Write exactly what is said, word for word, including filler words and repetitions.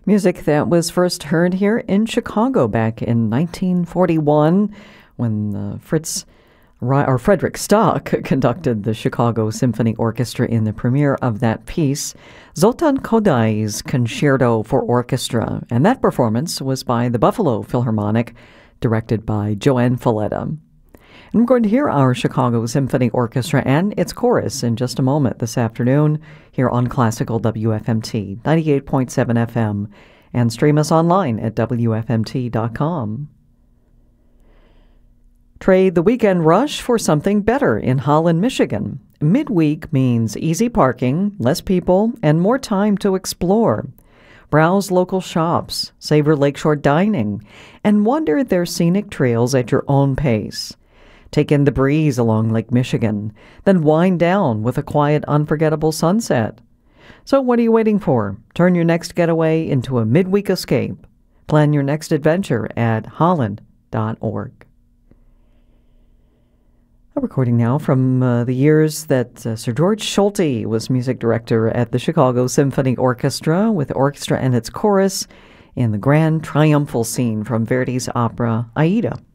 Music that was first heard here in Chicago back in nineteen forty-one when uh, Fritz or Frederick Stock conducted the Chicago Symphony Orchestra in the premiere of that piece, Zoltan Kodai's Concerto for Orchestra, and that performance was by the Buffalo Philharmonic, directed by Joanne Falletta. And we're going to hear our Chicago Symphony Orchestra and its chorus in just a moment this afternoon here on Classical W F M T, ninety-eight point seven F M, and stream us online at W F M T dot com. Trade the weekend rush for something better in Holland, Michigan. Midweek means easy parking, less people, and more time to explore. Browse local shops, savor lakeshore dining, and wander their scenic trails at your own pace. Take in the breeze along Lake Michigan, then wind down with a quiet, unforgettable sunset. So what are you waiting for? Turn your next getaway into a midweek escape. Plan your next adventure at holland dot org. A recording now from uh, the years that uh, Sir George Solti was music director at the Chicago Symphony Orchestra, with the orchestra and its chorus in the grand triumphal scene from Verdi's opera Aida.